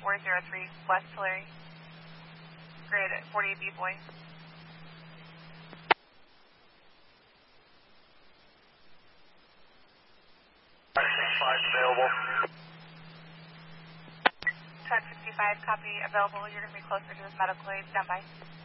403 West Tulare. Grade 48B boy. 565 available. 1065, copy, available. You're going to be closer to this medical aid. Stand by.